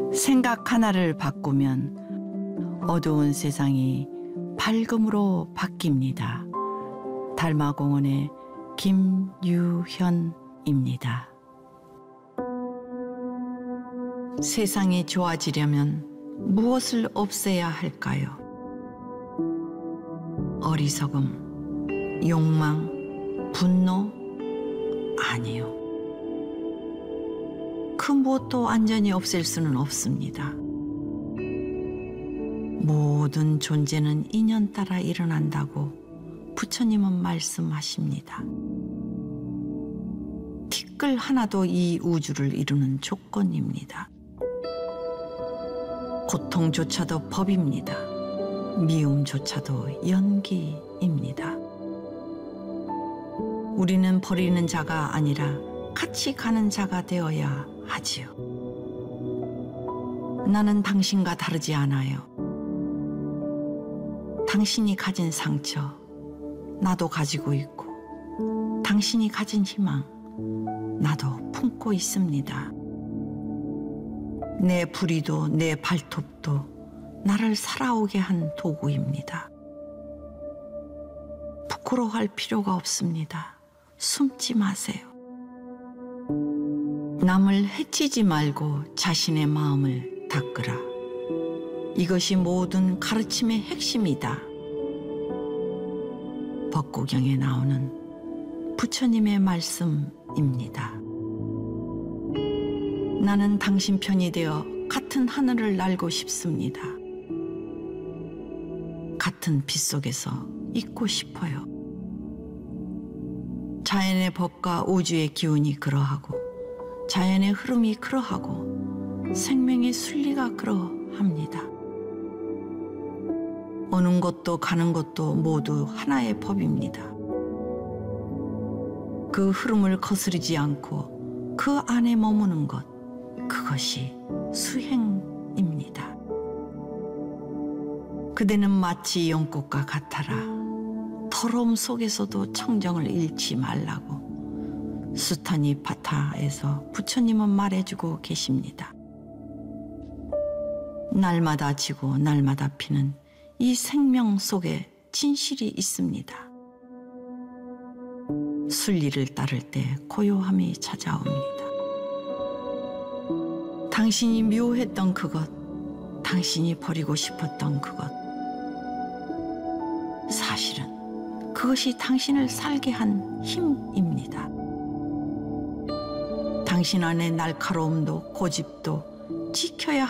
생각 하나를 바꾸면 어두운 세상이 밝음으로 바뀝니다. 달마공원의 김유현입니다. 세상이 좋아지려면 무엇을 없애야 할까요? 어리석음, 욕망, 분노? 아니요. 그 무엇도 완전히 없앨 수는 없습니다. 모든 존재는 인연 따라 일어난다고 부처님은 말씀하십니다. 티끌 하나도 이 우주를 이루는 조건입니다. 고통조차도 법입니다. 미움조차도 연기입니다. 우리는 버리는 자가 아니라 같이 가는 자가 되어야 하지요. 나는 당신과 다르지 않아요. 당신이 가진 상처, 나도 가지고 있고, 당신이 가진 희망, 나도 품고 있습니다. 내 부리도 내 발톱도 나를 살아오게 한 도구입니다. 부끄러워할 필요가 없습니다. 숨지 마세요. 남을 해치지 말고 자신의 마음을 닦으라. 이것이 모든 가르침의 핵심이다. 법구경에 나오는 부처님의 말씀입니다. 나는 당신 편이 되어 같은 하늘을 날고 싶습니다. 같은 빛 속에서 있고 싶어요. 자연의 법과 우주의 기운이 그러하고 자연의 흐름이 그러하고 생명의 순리가 그러합니다. 오는 것도 가는 것도 모두 하나의 법입니다. 그 흐름을 거스르지 않고 그 안에 머무는 것, 그것이 수행입니다. 그대는 마치 연꽃과 같아라. 더러움 속에서도 청정을 잃지 말라고 수타니파타에서 부처님은 말해주고 계십니다. 날마다 지고 날마다 피는 이 생명 속에 진실이 있습니다. 순리를 따를 때 고요함이 찾아옵니다. 당신이 묘했던 그것, 당신이 버리고 싶었던 그것, 사실은 그것이 당신을 살게 한 힘입니다. 당신 안의 날카로움도 고집도 지켜야